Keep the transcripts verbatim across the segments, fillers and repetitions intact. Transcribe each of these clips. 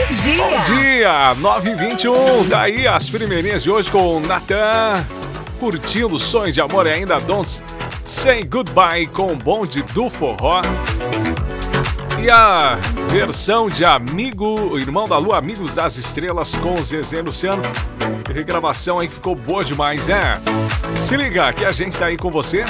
dia! Bom dia! nove e vinte e um, daí as primeirinhas de hoje com o Natan, curtindo Sonhos de Amor e ainda Don't Say Goodbye com o bonde do forró. E a versão de Amigo, Irmão da Lua, Amigos das Estrelas com o Zezé Luciano. Regravação aí que ficou boa demais, é? Se liga que a gente tá aí com você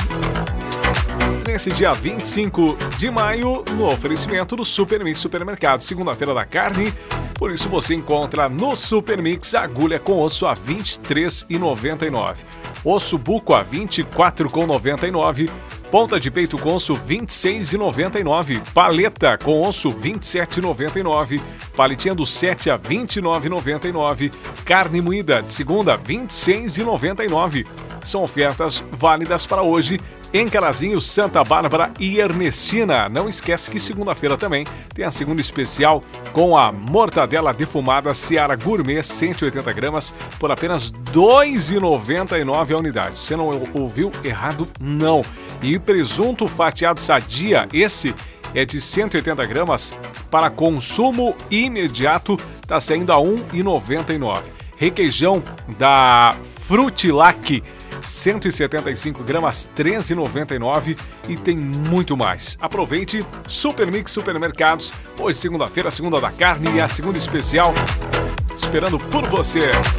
nesse dia vinte e cinco de maio, no oferecimento do Super Mix Supermercado, segunda-feira da carne. Por isso você encontra no Super Mix agulha com osso a vinte e três reais e noventa e nove centavos, osso buco a vinte e quatro reais e noventa e nove centavos, ponta de peito com osso vinte e seis reais e noventa e nove centavos, paleta com osso vinte e sete reais e noventa e nove centavos, palitinha do sete a vinte e nove reais e noventa e nove centavos, carne moída de segunda vinte e seis reais e noventa e nove centavos. São ofertas válidas para hoje em Carazinho, Santa Bárbara e Ernestina. Não esquece que segunda-feira também tem a segunda especial com a mortadela defumada Seara Gourmet, cento e oitenta gramas, por apenas dois reais e noventa e nove centavos a unidade. Você não ouviu errado, não. E presunto fatiado Sadia, esse é de cento e oitenta gramas para consumo imediato, está saindo a um real e noventa e nove centavos. Requeijão da Frutilac, cento e setenta e cinco gramas, treze reais e noventa e nove centavos, e tem muito mais. Aproveite Super Mix Supermercados. Hoje, segunda-feira, segunda da carne e a segunda especial esperando por você.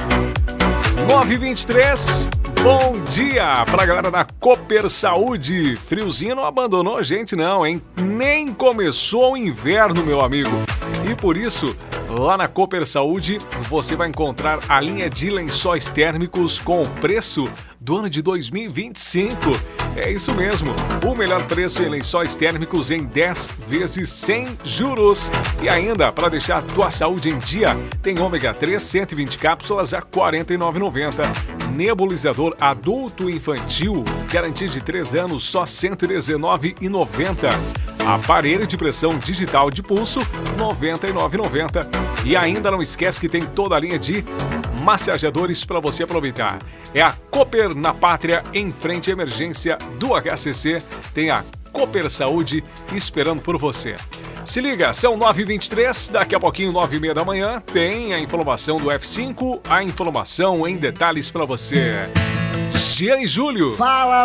nove e vinte e três, bom dia pra galera da Cooper Saúde. Friozinho não abandonou a gente não, hein? Nem começou o inverno, meu amigo. E por isso, lá na Cooper Saúde, você vai encontrar a linha de lençóis térmicos com o preço do ano de dois mil e vinte e cinco. É isso mesmo, o melhor preço em lençóis térmicos em dez vezes sem juros. E ainda, para deixar a tua saúde em dia, tem ômega três, cento e vinte cápsulas a quarenta e nove reais e noventa centavos. Nebulizador adulto infantil, garantia de três anos, só cento e dezenove reais e noventa centavos. Aparelho de pressão digital de pulso, noventa e nove reais e noventa centavos. E ainda não esquece que tem toda a linha de massageadores para você aproveitar. É a Cooper na Pátria, em frente à emergência do H C C. Tem a Cooper Saúde esperando por você. Se liga, são nove e vinte e três, daqui a pouquinho, nove e meia da manhã, tem a informação do F cinco, a informação em detalhes para você. Jean e Júlio. Fala!